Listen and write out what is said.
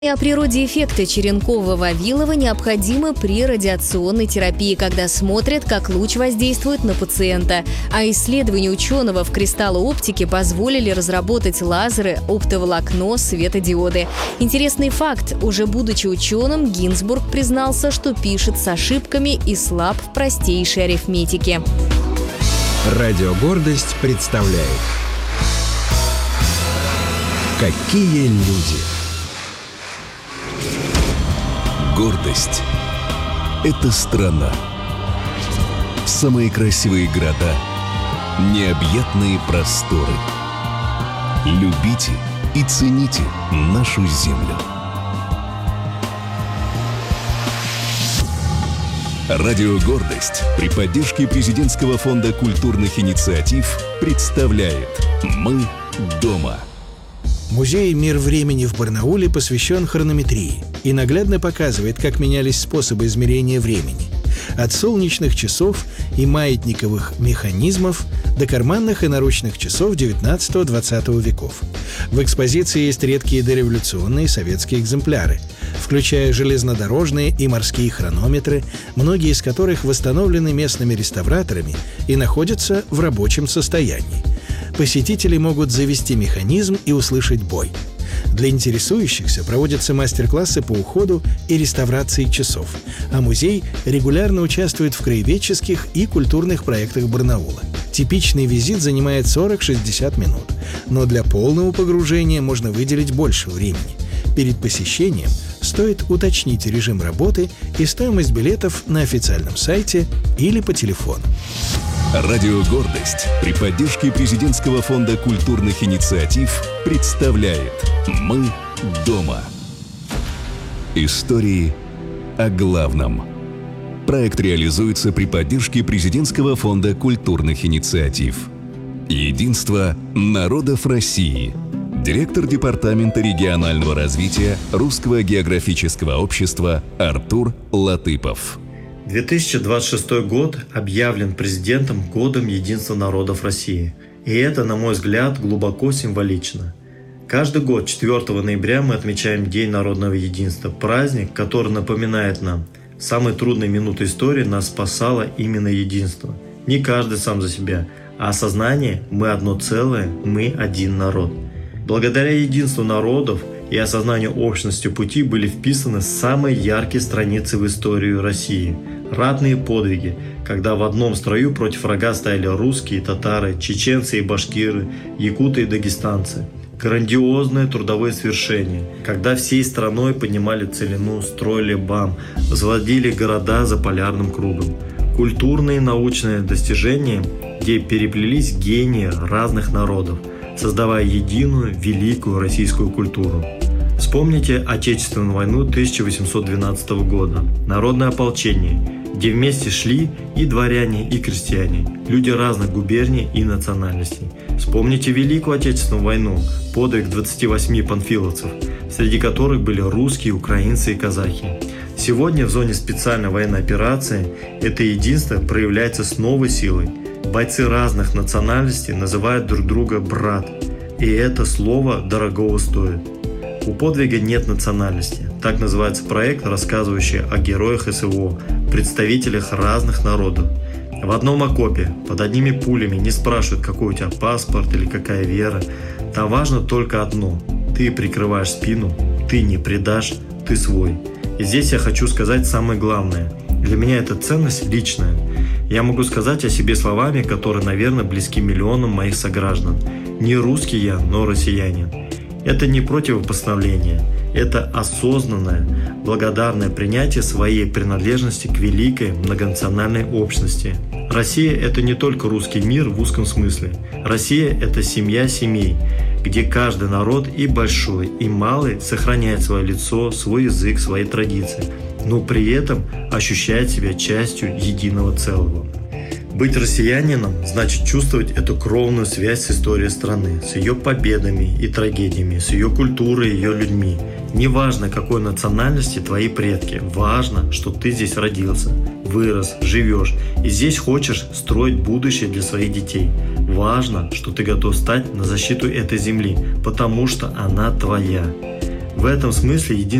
И о природе эффекта Черенкова-Вавилова необходимы при радиационной терапии, когда смотрят, как луч воздействует на пациента. А исследования ученого в кристаллооптике позволили разработать лазеры, оптоволокно, светодиоды. Интересный факт. Уже будучи ученым, Гинзбург признался, что пишет с ошибками и слаб в простейшей арифметике. Радио «Гордость» представляет «Какие люди». Гордость – это страна. Самые красивые города, необъятные просторы. Любите и цените нашу землю. Радио «Гордость» при поддержке Президентского фонда культурных инициатив представляет «Мы дома». Музей «Мир времени» в Барнауле посвящен хронометрии и наглядно показывает, как менялись способы измерения времени. От солнечных часов и маятниковых механизмов до карманных и наручных часов XIX-XX веков. В экспозиции есть редкие дореволюционные советские экземпляры, включая железнодорожные и морские хронометры, многие из которых восстановлены местными реставраторами и находятся в рабочем состоянии. Посетители могут завести механизм и услышать бой. Для интересующихся проводятся мастер-классы по уходу и реставрации часов, а музей регулярно участвует в краеведческих и культурных проектах Барнаула. Типичный визит занимает 40-60 минут, но для полного погружения можно выделить больше времени. Перед посещением стоит уточнить режим работы и стоимость билетов на официальном сайте или по телефону. Радио «Гордость» при поддержке Президентского фонда культурных инициатив представляет «Мы дома». Истории о главном. Проект реализуется при поддержке Президентского фонда культурных инициатив. Единство народов России. Директор Департамента регионального развития Русского географического общества Артур Латыпов. 2026 год объявлен президентом Годом Единства народов России. И это, на мой взгляд, глубоко символично. Каждый год 4 ноября мы отмечаем День народного единства, праздник, который напоминает нам, в самые трудные минуты истории нас спасало именно единство. Не каждый сам за себя, а осознание «мы одно целое, мы один народ». Благодаря единству народов и осознанию общности пути были вписаны самые яркие страницы в историю России. Ратные подвиги, когда в одном строю против врага стояли русские, татары, чеченцы и башкиры, якуты и дагестанцы. Грандиозные трудовые свершения, когда всей страной поднимали целину, строили БАМ, возводили города за полярным кругом. Культурные и научные достижения, где переплелись гении разных народов, создавая единую, великую российскую культуру. Вспомните Отечественную войну 1812 года, народное ополчение, где вместе шли и дворяне, и крестьяне, люди разных губерний и национальностей. Вспомните Великую Отечественную войну, подвиг 28 панфиловцев, среди которых были русские, украинцы и казахи. Сегодня в зоне специальной военной операции это единство проявляется с новой силой. Бойцы разных национальностей называют друг друга «брат», и это слово дорогого стоит. У подвига нет национальности. Так называется проект, рассказывающий о героях СВО, представителях разных народов. В одном окопе, под одними пулями не спрашивают, какой у тебя паспорт или какая вера. Там важно только одно – ты прикрываешь спину, ты не предашь, ты свой. И здесь я хочу сказать самое главное. Для меня эта ценность личная. Я могу сказать о себе словами, которые, наверное, близки миллионам моих сограждан. Не русский я, но россиянин. Это не противопоставление, это осознанное, благодарное принятие своей принадлежности к великой многонациональной общности. Россия – это не только русский мир в узком смысле. Россия – это семья семей, где каждый народ и большой, и малый сохраняет свое лицо, свой язык, свои традиции, но при этом ощущает себя частью единого целого. Быть россиянином значит чувствовать эту кровную связь с историей страны, с ее победами и трагедиями, с ее культурой и ее людьми. Неважно, какой национальности твои предки, важно, что ты здесь родился, вырос, живешь и здесь хочешь строить будущее для своих детей. Важно, что ты готов стать на защиту этой земли, потому что она твоя. В этом смысле